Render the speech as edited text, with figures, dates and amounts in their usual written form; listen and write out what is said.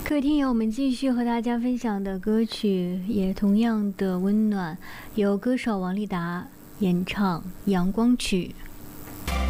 各位听友，我们继续和大家分享的歌曲也同样的温暖，由歌手王丽达演唱《阳光曲》。